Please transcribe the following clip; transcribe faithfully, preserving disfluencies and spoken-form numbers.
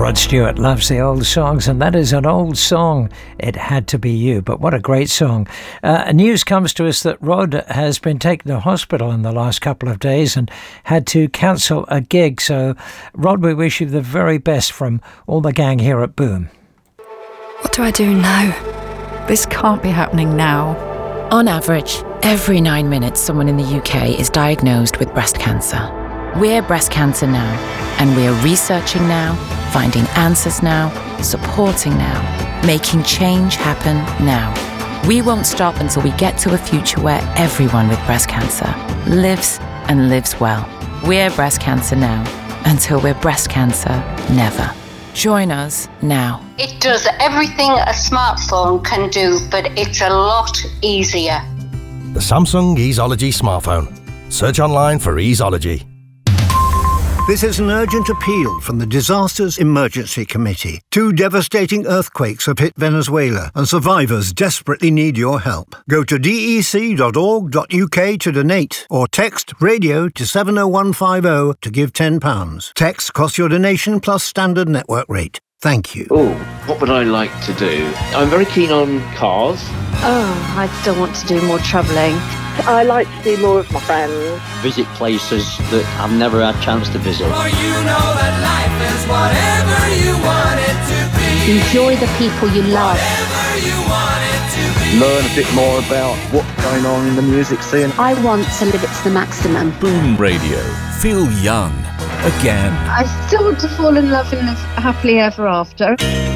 Rod Stewart loves the old songs, and that is an old song, It Had to Be You. But what a great song. Uh, news comes to us that Rod has been taken to hospital in the last couple of days and had to cancel a gig. So, Rod, we wish you the very best from all the gang here at Boom. What do I do now? This can't be happening now. On average, every nine minutes someone in the U K is diagnosed with breast cancer. We're Breast Cancer Now, and we're researching now, finding answers now, supporting now, making change happen now. We won't stop until we get to a future where everyone with breast cancer lives and lives well. We're Breast Cancer Now, until we're breast cancer never. Join us now. It does everything a smartphone can do, but it's a lot easier. The Samsung Easeology smartphone. Search online for Easeology. This is an urgent appeal from the Disasters Emergency Committee. Two devastating earthquakes have hit Venezuela, and survivors desperately need your help. Go to d e c dot org dot u k to donate, or text radio to seven oh one five oh to give ten pounds. Text costs your donation plus standard network rate. Thank you. Oh, what would I like to do? I'm very keen on cars. Oh, I still want to do more travelling. I like to see more of my friends. Visit places that I've never had a chance to visit. For you know that life is whatever you want it to be. Enjoy the people you love. Whatever you want it to be. Learn a bit more about what's going on in the music scene. I want to live it to the maximum. Boom Radio. Feel young again. I still want to fall in love and live happily ever after.